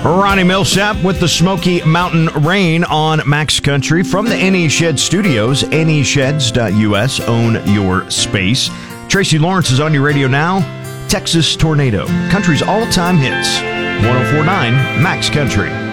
Ronnie Millsap with the Smoky Mountain Rain on Max Country from the NE Shed Studios. NESheds.us. Own your space. Tracy Lawrence is on your radio now. Texas Tornado, country's all-time hits. 104.9 Max Country.